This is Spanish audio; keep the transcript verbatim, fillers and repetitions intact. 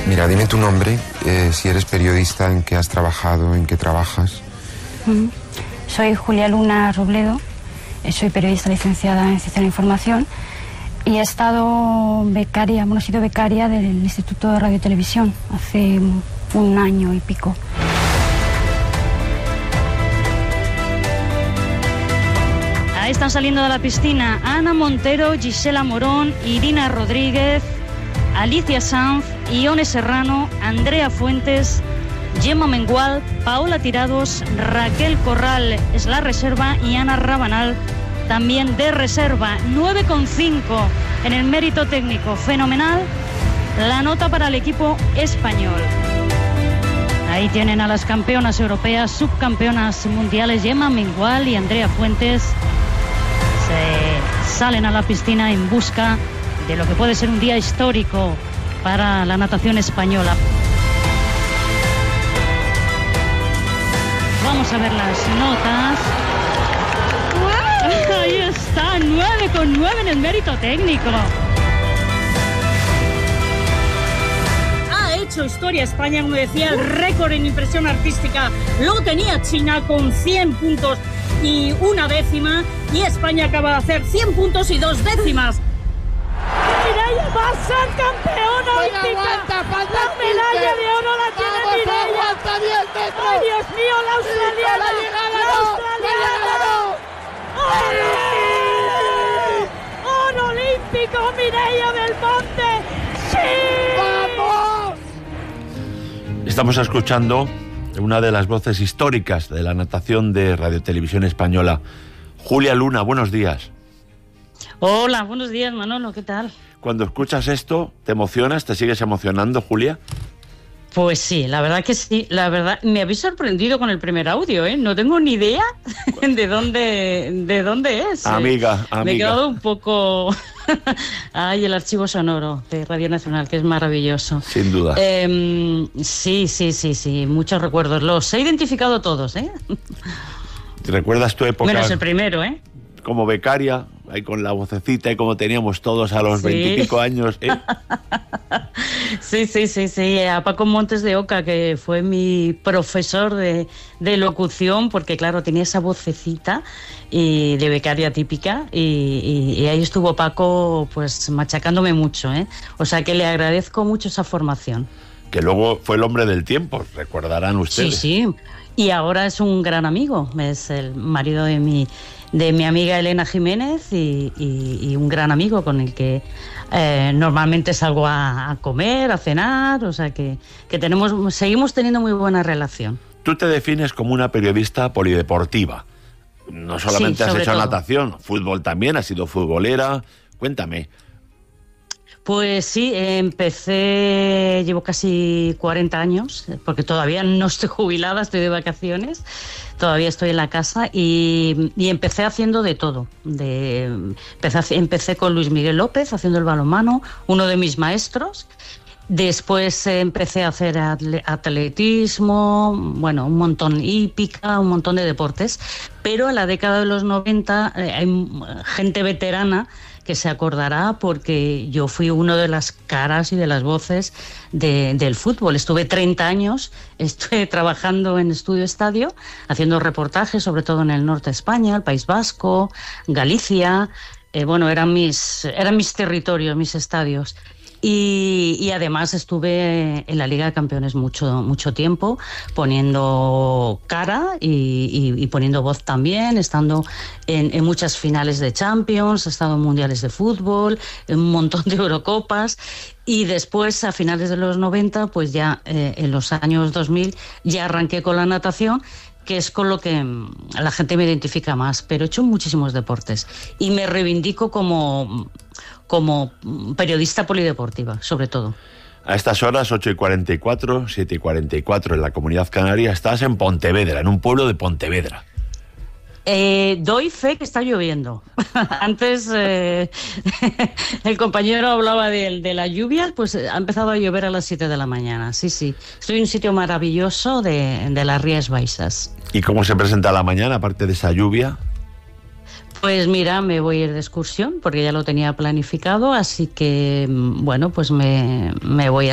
Mira, dime tu nombre, eh, si eres periodista, en qué has trabajado, en qué trabajas. Mm. Soy Julia Luna Robledo, soy periodista licenciada en Ciencia de la Información y he estado becaria, bueno, he sido becaria del Instituto de Radio y Televisión hace un año y pico. Ahí están saliendo de la piscina Ana Montero, Gisela Morón, Irina Rodríguez, Alicia Sanz, Ione Serrano, Andrea Fuentes, Gemma Mengual, Paola Tirados, Raquel Corral es la reserva y Ana Rabanal también de reserva. nueve coma cinco en el mérito técnico, fenomenal la nota para el equipo español. Ahí tienen a las campeonas europeas, subcampeonas mundiales Gemma Mengual y Andrea Fuentes. Se salen a la piscina en busca de lo que puede ser un día histórico para la natación española. Vamos a ver las notas. ¡Wow! Ahí está, nueve coma nueve en el mérito técnico. Ha hecho historia España, como decía, el récord en impresión artística lo tenía China con cien puntos y una décima, y España acaba de hacer cien puntos y dos décimas. Mireia va a ser campeona olímpica. Aguanta, falta la medalla de oro la tiene Vamos, Mireia. aguanta diez metros. ¡Ay, Dios mío, la australiana! La llegada, ¡La no, australiana! la llegada, ¡Oro! ¡Oro olímpico, Mireia Belmonte! ¡Sí! ¡Vamos! Estamos escuchando una de las voces históricas de la natación de Radio Televisión Española. Julia Luna, buenos días. Hola, buenos días, Manolo, ¿qué tal? Cuando escuchas esto, ¿te emocionas? ¿Te sigues emocionando, Julia? Pues sí, la verdad que sí, la verdad, me habéis sorprendido con el primer audio, ¿eh? No tengo ni idea de dónde, de dónde es. Amiga, amiga. Me he quedado un poco... Ay, el archivo sonoro de Radio Nacional, que es maravilloso. Sin duda. Eh, sí, sí, sí, sí, muchos recuerdos. Los he identificado todos, ¿eh? ¿Recuerdas tu época? Menos el primero, ¿eh? Como becaria, ahí con la vocecita y como teníamos todos a los veintipico años, ¿eh? Sí, sí, sí, sí, a Paco Montes de Oca, que fue mi profesor de, de locución, porque claro, tenía esa vocecita y de becaria típica, y, y, y ahí estuvo Paco pues machacándome mucho, ¿eh? O sea que le agradezco mucho esa formación. Que luego fue el hombre del tiempo, recordarán ustedes. Sí, sí, y ahora es un gran amigo, es el marido de mi... de mi amiga Elena Jiménez y, y, y un gran amigo con el que eh, normalmente salgo a, a comer, a cenar, o sea que, que tenemos, seguimos teniendo muy buena relación. Tú te defines como una periodista polideportiva. No solamente sí, has hecho todo. natación, fútbol también, has sido futbolera. Cuéntame. Pues sí, empecé, llevo casi cuarenta años, porque todavía no estoy jubilada, estoy de vacaciones, todavía estoy en la casa y, y empecé haciendo de todo. De, empecé, empecé con Luis Miguel López haciendo el balonmano, uno de mis maestros. Después empecé a hacer atletismo, bueno, un montón, hípica, un montón de deportes. Pero en la década de los noventa eh, hay gente veterana que se acordará porque yo fui una de las caras y de las voces de, del fútbol. Estuve treinta años, estuve trabajando en Estudio Estadio, haciendo reportajes, sobre todo en el norte de España, el País Vasco, Galicia. Eh, bueno, eran mis, eran mis territorios, mis estadios. Y, y además estuve en la Liga de Campeones mucho, mucho tiempo, poniendo cara y, y, y poniendo voz también, estando en, en muchas finales de Champions, he estado en mundiales de fútbol, en un montón de Eurocopas. Y después, a finales de los noventa, pues ya eh, en los años dos mil, ya arranqué con la natación, que es con lo que la gente me identifica más, pero he hecho muchísimos deportes y me reivindico como, como periodista polideportiva, sobre todo. A estas horas, ocho y cuarenta y cuatro, siete y cuarenta y cuatro en la Comunidad Canaria, estás en Pontevedra, en un pueblo de Pontevedra. Eh, doy fe que está lloviendo. Antes eh, el compañero hablaba de, de la lluvia, pues ha empezado a llover a las siete de la mañana. Sí, sí. Estoy en un sitio maravilloso de, de las Rías Baixas. ¿Y cómo se presenta la mañana, aparte de esa lluvia? Pues mira, me voy a ir de excursión porque ya lo tenía planificado, así que bueno, pues me, me voy a